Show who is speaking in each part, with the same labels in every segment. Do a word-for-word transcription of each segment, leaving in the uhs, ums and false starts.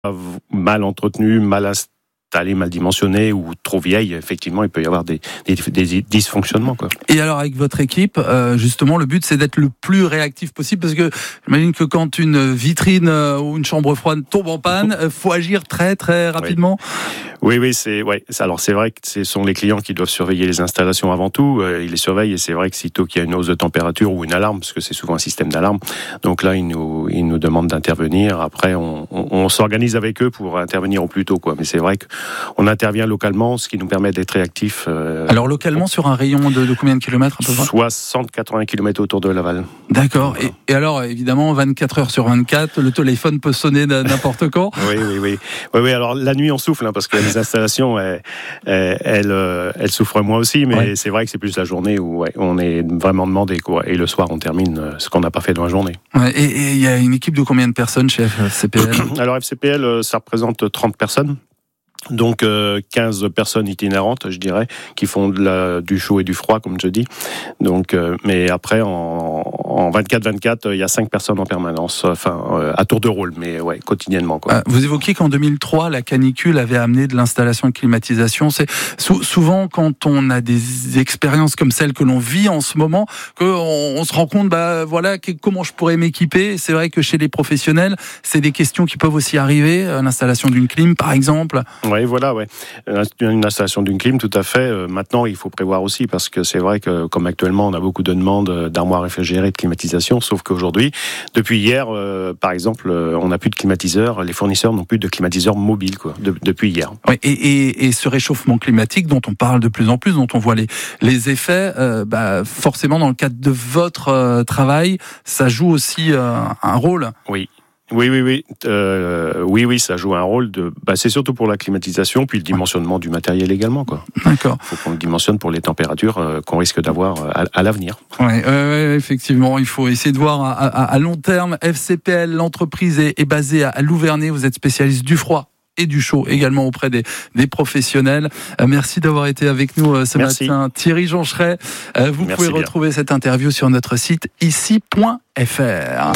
Speaker 1: mal entretenue, mal installée, mal dimensionnée ou trop vieille, effectivement, il peut y avoir des, des, des dysfonctionnements, quoi.
Speaker 2: Et alors, avec votre équipe, euh, justement, le but, c'est d'être le plus réactif possible, parce que j'imagine que quand une vitrine euh, ou une chambre froide tombe en panne, il faut agir très, très rapidement.
Speaker 1: Oui. Oui, oui, c'est ouais. Alors c'est vrai que ce sont les clients qui doivent surveiller les installations avant tout. Euh, ils les surveillent et c'est vrai que sitôt qu'il y a une hausse de température ou une alarme, parce que c'est souvent un système d'alarme, donc là ils nous ils nous demandent d'intervenir. Après, on, on, on s'organise avec eux pour intervenir au plus tôt, quoi. Mais c'est vrai qu'on intervient localement, ce qui nous permet d'être réactifs. Euh,
Speaker 2: Alors localement, sur un rayon de, de combien de kilomètres à peu près ?
Speaker 1: soixante à quatre-vingts kilomètres autour de Laval.
Speaker 2: D'accord. Voilà. Et, et alors, évidemment, vingt-quatre heures sur vingt-quatre, le téléphone peut sonner n'importe quand.
Speaker 1: Oui, oui, oui, oui, oui. Alors la nuit, on souffle, hein, parce que les installations, elles, elles, elles, elles souffrent moins aussi, mais ouais. C'est vrai que c'est plus la journée où ouais, on est vraiment demandé, quoi. Et le soir, on termine ce qu'on n'a pas fait dans la journée.
Speaker 2: Ouais, et il y a une équipe de combien de personnes chez F C P L ?
Speaker 1: Alors F C P L, ça représente trente personnes. Donc euh, quinze personnes itinérantes, je dirais, qui font de la, du chaud et du froid, comme je dis. Donc, euh, mais après, en, en vingt-quatre vingt-quatre, il y a cinq personnes en permanence, enfin euh, à tour de rôle, mais ouais, quotidiennement, quoi.
Speaker 2: Euh, vous évoquiez qu'en deux mille trois, la canicule avait amené de l'installation de climatisation. C'est sou- souvent quand on a des expériences comme celles que l'on vit en ce moment, qu'on on se rend compte, bah voilà, que, comment je pourrais m'équiper. C'est vrai que chez les professionnels, c'est des questions qui peuvent aussi arriver. L'installation d'une clim, par exemple.
Speaker 1: Oui, voilà, ouais. Une installation d'une clim, tout à fait. Euh, maintenant, il faut prévoir aussi, parce que c'est vrai que, comme actuellement, on a beaucoup de demandes d'armoires réfrigérées, de climatisation, sauf qu'aujourd'hui, depuis hier, euh, par exemple, euh, on n'a plus de climatiseurs, les fournisseurs n'ont plus de climatiseurs mobiles, quoi, de, depuis hier.
Speaker 2: Oui, et, et, et ce réchauffement climatique dont on parle de plus en plus, dont on voit les, les effets, euh, bah, forcément, dans le cadre de votre euh, travail, ça joue aussi euh, un rôle.
Speaker 1: Oui. Oui, oui, oui, euh, oui, oui, ça joue un rôle de. Bah, c'est surtout pour la climatisation, puis le dimensionnement du matériel également, quoi.
Speaker 2: D'accord.
Speaker 1: Il faut qu'on le dimensionne pour les températures euh, qu'on risque d'avoir à, à l'avenir.
Speaker 2: Oui, euh, effectivement, il faut essayer de voir à, à, à long terme. F C P L, l'entreprise est, est basée à Louvernay. Vous êtes spécialiste du froid et du chaud, également auprès des, des professionnels. Euh, merci d'avoir été avec nous euh, ce
Speaker 1: merci.
Speaker 2: matin, Thierry Joncheret. Euh, vous
Speaker 1: merci
Speaker 2: pouvez
Speaker 1: bien.
Speaker 2: retrouver cette interview sur notre site ici point f r.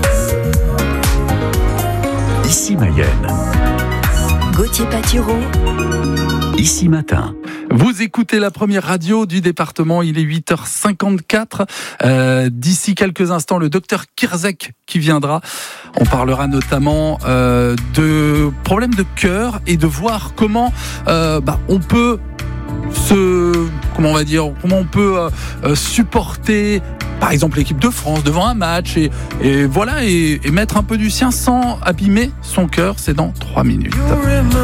Speaker 3: Ici Mayenne.
Speaker 4: Gauthier Patureau.
Speaker 3: Ici Matin.
Speaker 2: Vous écoutez la première radio du département, il est huit heures cinquante-quatre. Euh, d'ici quelques instants, le docteur Kirzek qui viendra. On parlera notamment euh, de problèmes de cœur et de voir comment euh, bah, on peut se, comment on va dire, comment on peut euh, supporter, par exemple, l'équipe de France devant un match et, et voilà et, et mettre un peu du sien sans abîmer son cœur. C'est dans trois minutes.